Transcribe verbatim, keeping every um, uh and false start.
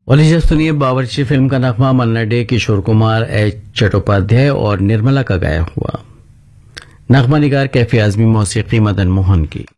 और लीजिए सुनिए बावर्ची फिल्म का नगमा मन्ना डे, किशोर कुमार, एच चट्टोपाध्याय और निर्मला का गाया हुआ। नगमा निगार कैफी आजमी, मौसीकी मदन मोहन की।